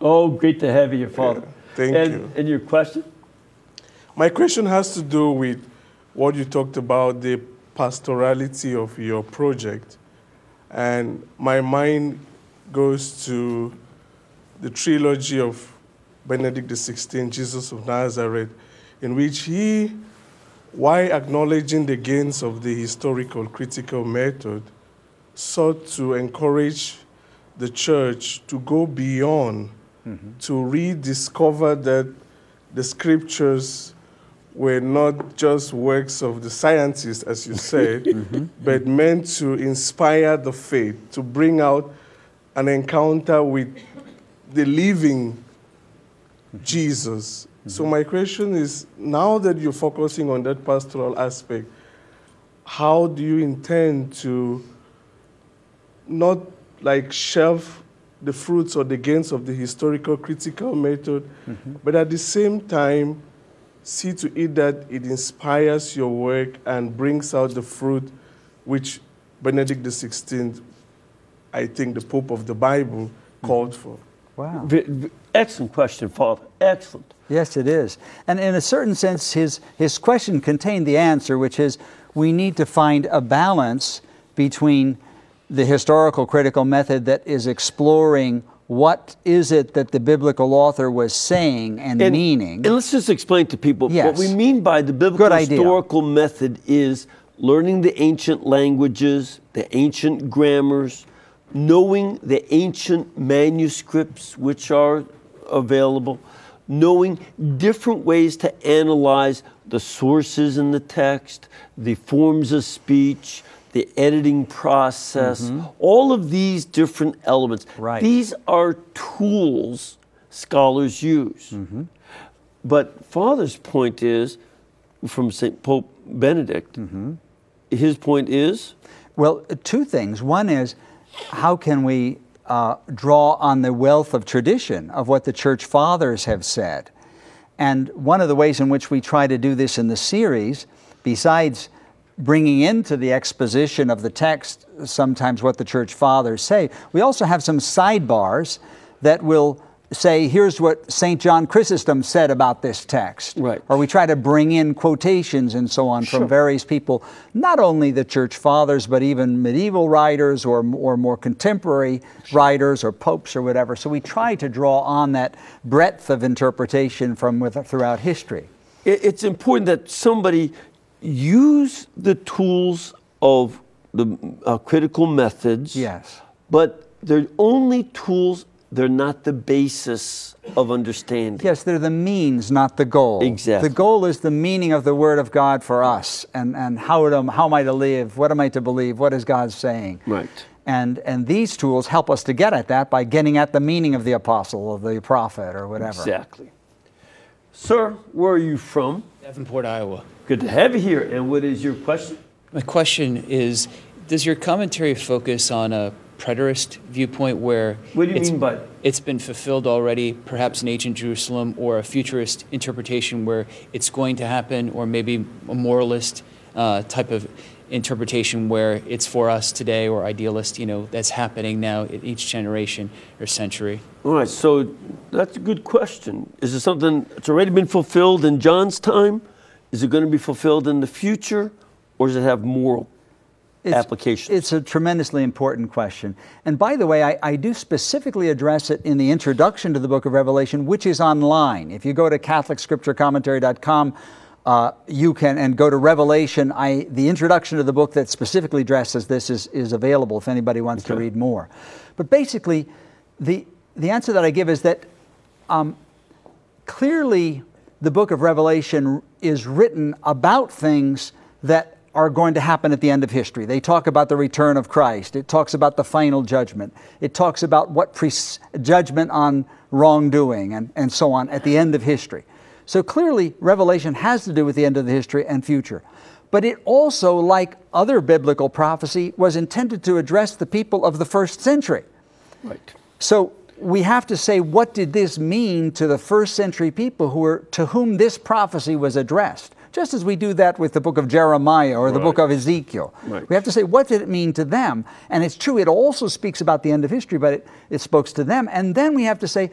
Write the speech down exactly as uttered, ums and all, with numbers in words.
Oh, great to have you here, Father. Yeah, thank and, you. And your question? My question has to do with what you talked about, the pastorality of your project. And my mind goes to the trilogy of Benedict the sixteenth, Jesus of Nazareth, in which he, while acknowledging the gains of the historical critical method, sought to encourage the church to go beyond, mm-hmm. to rediscover that the scriptures were not just works of the scientists, as you said, mm-hmm. but meant to inspire the faith, to bring out an encounter with the living mm-hmm. Jesus. Mm-hmm. So my question is, now that you're focusing on that pastoral aspect, how do you intend to not like shelve the fruits or the gains of the historical critical method, mm-hmm. but at the same time, see to it that it inspires your work and brings out the fruit which Benedict the sixteenth, I think the Pope of the Bible, mm-hmm. called for? Wow. V- v- excellent question, Father. Excellent. Yes, it is. And in a certain sense, his, his question contained the answer, which is we need to find a balance between the historical critical method that is exploring what is it that the biblical author was saying and, and meaning. And let's just explain to people yes. what we mean by the biblical historical method is learning the ancient languages, the ancient grammars, knowing the ancient manuscripts which are available, knowing different ways to analyze the sources in the text, the forms of speech, the editing process, mm-hmm. all of these different elements. Right. These are tools scholars use. Mm-hmm. But Father's point is, from Saint Pope Benedict, mm-hmm. his point is? Well, two things. One is, how can we uh, draw on the wealth of tradition of what the Church Fathers have said? And one of the ways in which we try to do this in the series, besides bringing into the exposition of the text sometimes what the Church Fathers say, we also have some sidebars that will say, here's what Saint John Chrysostom said about this text. Right. Or we try to bring in quotations and so on sure. from various people, not only the Church Fathers, but even medieval writers or, or more contemporary sure. writers or popes or whatever. So we try to draw on that breadth of interpretation from with, throughout history. It's important that somebody use the tools of the uh, critical methods. Yes. But they're only tools, they're not the basis of understanding. Yes, they're the means, not the goal. Exactly. The goal is the meaning of the Word of God for us, and, and how, to, how am I to live, what am I to believe, what is God saying? Right. And, and these tools help us to get at that by getting at the meaning of the apostle, of the prophet, or whatever. Exactly. Sir, where are you from? Davenport, Iowa. Good to have you here. And what is your question? My question is, does your commentary focus on a preterist viewpoint where what do you it's, mean by it's been fulfilled already, perhaps in ancient Jerusalem, or a futurist interpretation where it's going to happen, or maybe a moralist uh, type of interpretation where it's for us today, or idealist, you know, that's happening now in each generation or century? All right, so that's a good question. Is it something that's already been fulfilled in John's time? Is it going to be fulfilled in the future, or does it have moral it's, applications? It's a tremendously important question. And by the way, I, I do specifically address it in the introduction to the book of Revelation, which is online. If you go to Catholic Scripture Commentary dot com, uh, you can, and go to Revelation, I, the introduction to the book that specifically addresses this is, is available if anybody wants okay. to read more. But basically, the, the answer that I give is that um, clearly the book of Revelation is written about things that are going to happen at the end of history. They talk about the return of Christ. It talks about the final judgment. It talks about what pre- judgment on wrongdoing and, and so on at the end of history. So clearly, Revelation has to do with the end of the history and future. But it also, like other biblical prophecy, was intended to address the people of the first century. Right. So we have to say, what did this mean to the first century people who were, to whom this prophecy was addressed? Just as we do that with the book of Jeremiah or the right. book of Ezekiel. Right. We have to say, what did it mean to them? And it's true, it also speaks about the end of history, but it, it speaks to them. And then we have to say,